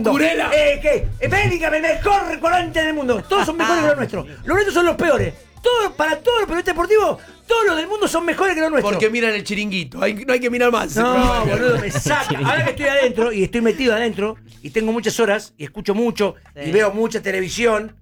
mundo. Burela. Bellingham, el mejor volante del mundo. Todos son mejores que los nuestros. Los nuestros son los peores. Para todos los periodistas deportivos, todos los del mundo son mejores que los nuestros. Porque miran el chiringuito. No hay que mirar más. No, boludo, me saca. Ahora que estoy adentro y estoy metido adentro y tengo muchas horas y escucho mucho y veo mucha televisión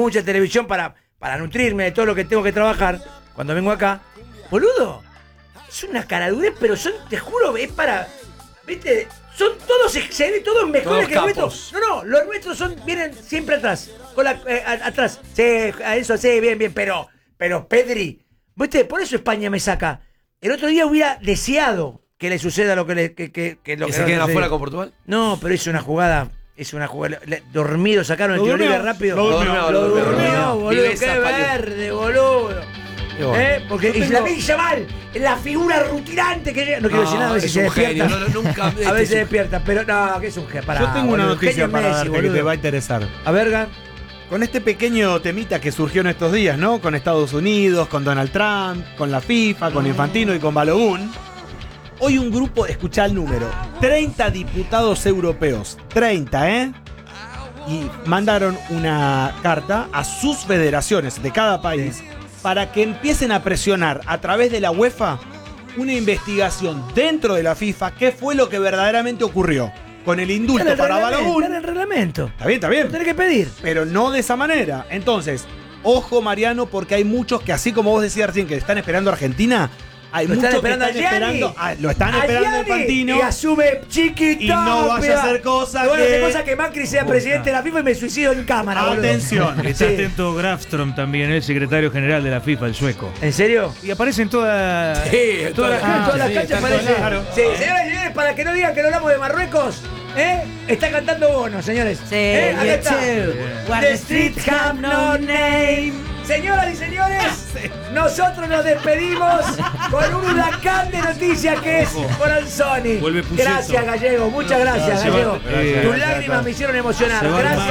para nutrirme de todo lo que tengo que trabajar cuando vengo acá. Boludo, es una caradurez, pero te juro, es para. ¿Viste? Son todos, se ve todos mejores que los nuestros. No, los nuestros vienen siempre atrás. Atrás. Sí, eso sí, bien, pero Pedri, ¿viste? Por eso España me saca. El otro día hubiera deseado que le suceda lo que se queden afuera con Portugal. No, pero es una jugada. Dormido, sacaron el tiro libre rápido. Lo durmió, boludo. Qué verde, boludo. Porque la Villa mal, la figura rutilante que llega. No quiero decir nada, a veces se despierta. Nunca, a veces se despierta, pero no, que es un genio. Yo tengo una noticia para darte que te va a interesar. A verga. Con este pequeño temita que surgió en estos días, ¿no? Con Estados Unidos, con Donald Trump, con la FIFA, con Infantino y con Balogun. Hoy un grupo, escuchá el número, 30 diputados europeos. 30, ¿eh? Y mandaron una carta a sus federaciones de cada país para que empiecen a presionar a través de la UEFA una investigación dentro de la FIFA. ¿Qué fue lo que verdaderamente ocurrió? Con el indulto para Balogun. Está en el reglamento. Está bien. Lo tenés que pedir. Pero no de esa manera. Entonces, ojo, Mariano, porque hay muchos que, así como vos decías recién, que están esperando a Argentina, hay muchos que están esperando. Lo están esperando a Infantino. Y asume chiquito. Y no vaya a hacer cosas que Macri sea presidente de la FIFA y me suicido en cámara. Atención. Está atento Grafström también, el secretario general de la FIFA, el sueco. ¿En serio? Y aparece en todas las canchas. Aparece. Claro. Sí, señoras y señores, para que no digan que no hablamos de Marruecos, está cantando Bono, señores. Sí, acá está. The streets have no name. Señoras y señores, nosotros nos despedimos con un huracán de noticias que es Coranzoni. Gracias, Gallego, muchas gracias, Gallego. Tus lágrimas me hicieron emocionar.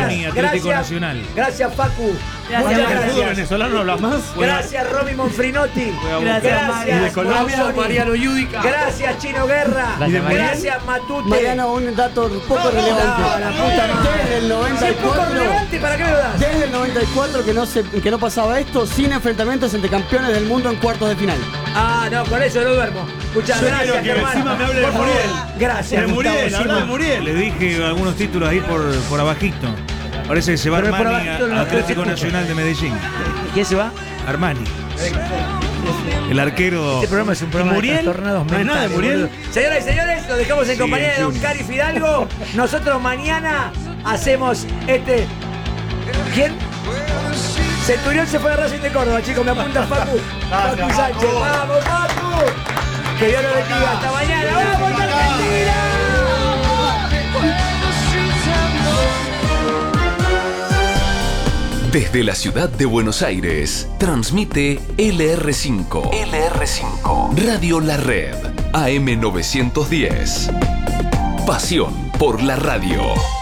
Gracias, Facu. Gracias. ¿Venezolano hablas más? Gracias, Romy Monfrinotti. Gracias, Mariano Yudica. Gracias, Chino Guerra. Gracias, Matute. Mariano, un dato poco relevante. Desde el 94. ¿Para qué me lo das? Desde el 94 que no pasaba esto sin enfrentamientos entre campeones del mundo en cuartos de final. No, con eso no duermo. Muchas gracias, que encima me hable de Muriel. Gracias, de Muriel, habla de Muriel. Le dije algunos títulos ahí por abajito. Parece que se va Armani al Atlético Nacional de Medellín. ¿Quién se va? Armani. El arquero. Este programa es un programa Muriel. de trastornados No hay nada de mentales, Muriel. boludo. Señoras y señores, los dejamos en compañía de Don Cari Fidalgo. Nosotros mañana hacemos ¿Quién? Centurión se fue de Racing de Córdoba, chicos. Me apunta Facu. Facu Sánchez. ¡Vamos, Facu! Que Dios lo bendiga. Hasta mañana. ¡Vamos, Argentina! Desde la ciudad de Buenos Aires, transmite LR5. Radio La Red, AM 910. Pasión por la radio.